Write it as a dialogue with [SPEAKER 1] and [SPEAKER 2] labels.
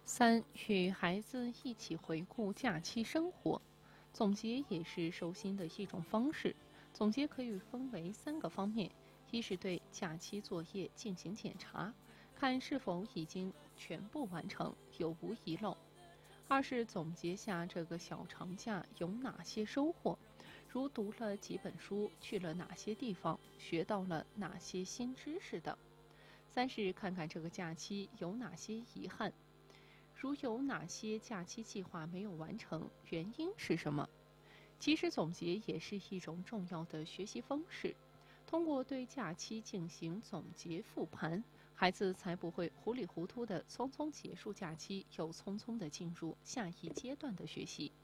[SPEAKER 1] 三、与孩子一起回顾假期生活，总结也是收心的一种方式。总结可以分为3个方面：一是对假期作业进行检查，看是否已经全部完成，有无遗漏；二是总结下这个小长假有哪些收获，如读了几本书，去了哪些地方，学到了哪些新知识等；三是看看这个假期有哪些遗憾，如有哪些假期计划没有完成，原因是什么？其实总结也是一种重要的学习方式。通过对假期进行总结复盘，孩子才不会糊里糊涂地匆匆结束假期，又匆匆地进入下一阶段的学习。